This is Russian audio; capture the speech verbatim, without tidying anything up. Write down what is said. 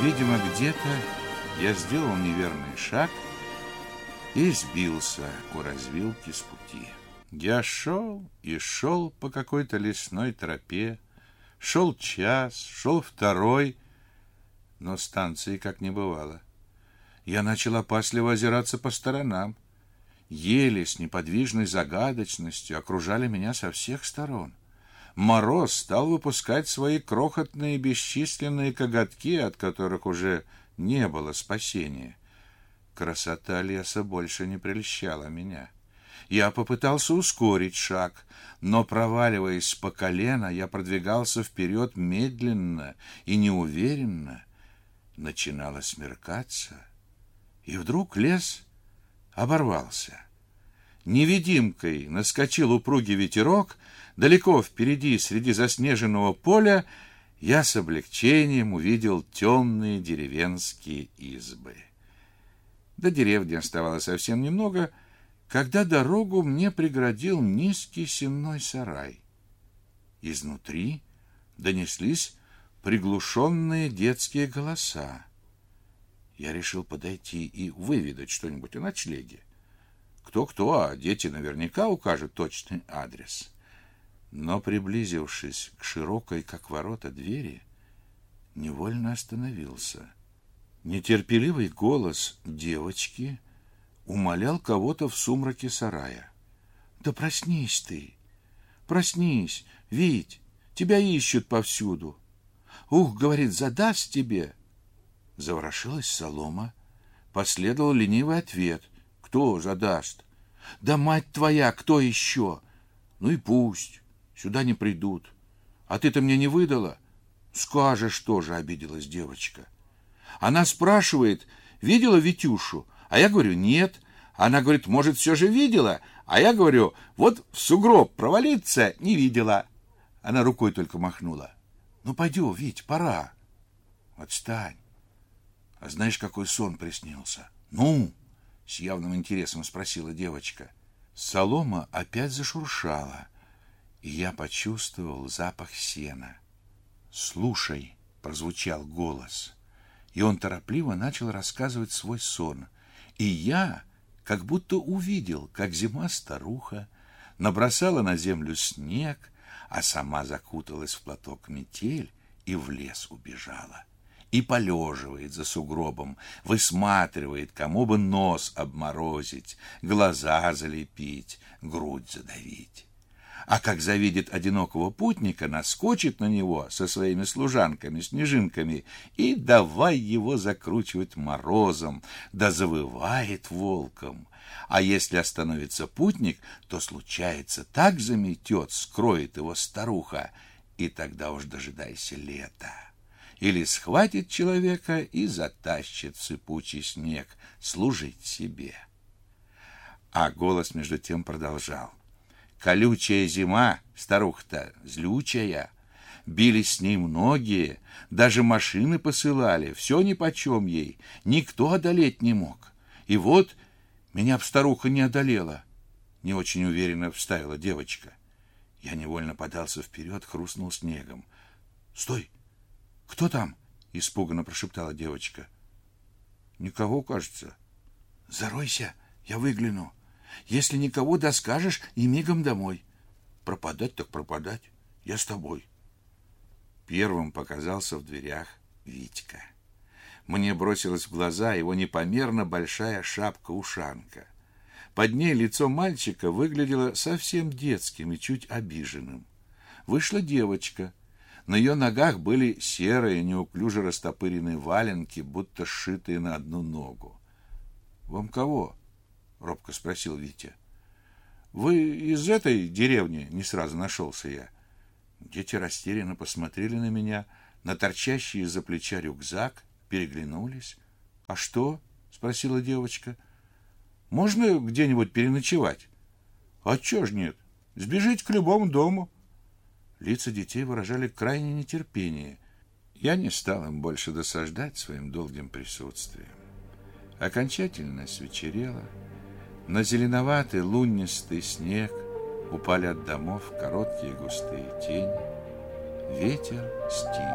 Видимо, где-то я сделал неверный шаг и сбился у развилки с пути. Я шел и шел по какой-то лесной тропе, шел час, шел второй, но станции как не бывало. Я начал опасливо озираться по сторонам. Ели с неподвижной загадочностью окружали меня со всех сторон. Мороз стал выпускать свои крохотные бесчисленные коготки, от которых уже не было спасения. Красота леса больше не прельщала меня. Я попытался ускорить шаг, но, проваливаясь по колено, я продвигался вперед медленно и неуверенно. Начинало смеркаться, и вдруг лес оборвался. Невидимкой наскочил упругий ветерок. Далеко впереди, среди заснеженного поля, я с облегчением увидел темные деревенские избы. До деревни оставалось совсем немного, когда дорогу мне преградил низкий сенной сарай. Изнутри донеслись приглушенные детские голоса. Я решил подойти и выведать что-нибудь о ночлеге. Кто-кто, а дети наверняка укажут точный адрес. Но, приблизившись к широкой, как ворота, двери, невольно остановился. Нетерпеливый голос девочки умолял кого-то в сумраке сарая. «Да проснись ты! Проснись, Вить! Тебя ищут повсюду! Ух, — говорит, — задаст тебе!» Заворошилась солома. Последовал ленивый ответ. «Кто задаст?» «Да мать твоя, кто еще?» «Ну и пусть. Сюда не придут. А ты-то мне не выдала?» «Скажешь тоже», — обиделась девочка. Она спрашивает: «Видела Витюшу?» А я говорю: «Нет». Она говорит: «Может, все же видела?» А я говорю: «Вот в сугроб провалиться не видела». Она рукой только махнула. «Ну, пойдем, Вить, пора». «Отстань. А знаешь, какой сон приснился?» «Ну?» — с явным интересом спросила девочка. Солома опять зашуршала, и я почувствовал запах сена. «Слушай», — прозвучал голос, и он торопливо начал рассказывать свой сон. И я как будто увидел, как зима-старуха набросала на землю снег, а сама закуталась в платок метель и в лес убежала. И полеживает за сугробом, высматривает, кому бы нос обморозить, глаза залепить, грудь задавить. А как завидит одинокого путника, наскочит на него со своими служанками-снежинками и давай его закручивать морозом, да завывает волком. А если остановится путник, то случается, так заметет, скроет его старуха, и тогда уж дожидайся лета. Или схватит человека и затащит в сыпучий снег служить себе. А голос между тем продолжал. Колючая зима, старуха-то злючая, бились с ней многие, даже машины посылали, все нипочем ей, никто одолеть не мог. И вот меня б старуха не одолела, не очень уверенно вставила девочка. Я невольно подался вперед, хрустнул снегом. «Стой! Кто там?» — испуганно прошептала девочка. «Никого, кажется». «Заройся, я выгляну. Если никого, да скажешь, и мигом домой. Пропадать так пропадать. Я с тобой». Первым показался в дверях Витька. Мне бросилась в глаза его непомерно большая шапка-ушанка. Под ней лицо мальчика выглядело совсем детским и чуть обиженным. Вышла девочка. На ее ногах были серые, неуклюже растопыренные валенки, будто сшитые на одну ногу. «Вам кого?» — робко спросил Витя. «Вы из этой деревни?» — не сразу нашелся я. Дети растерянно посмотрели на меня, на торчащий из-за плеча рюкзак, переглянулись. «А что?» — спросила девочка. «Можно где-нибудь переночевать?» «А чё ж нет? Сбежите к любому дому». Лица детей выражали крайнее нетерпение. Я не стал им больше досаждать своим долгим присутствием. Окончательно свечерело. На зеленоватый луннистый снег упали от домов короткие густые тени. Ветер стих.